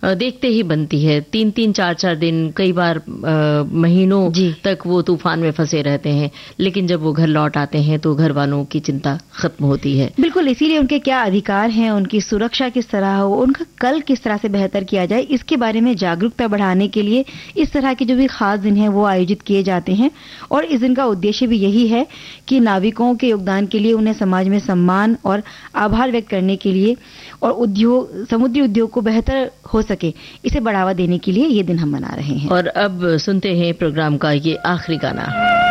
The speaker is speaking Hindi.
देखते ही बनती है। 3-3, 4-4 दिन, कई बार महीनों तक वो तूफान में फंसे रहते हैं, लेकिन जब वो घर लौट आते हैं तो घर वालों की चिंता खत्म होती है। बिल्कुल, इसीलिए उनके क्या अधिकार हैं, उनकी सुरक्षा किस तरह हो, उनका कल किस तरह से बेहतर किया जाए, इसके बारे में जागरूकता बढ़ाने के लिए इस तरह के जो भी खास दिन हैं वो आयोजित किए जाते हैं। और इस दिन का उद्देश्य भी यही है कि नाविकों के योगदान के लिए उन्हें समाज में सम्मान और आभार व्यक्त करने के लिए और समुद्री उद्योग को बेहतर हो सके, इसे बढ़ावा देने के लिए ये दिन हम मना रहे हैं। और अब सुनते हैं प्रोग्राम का ये आखिरी गाना।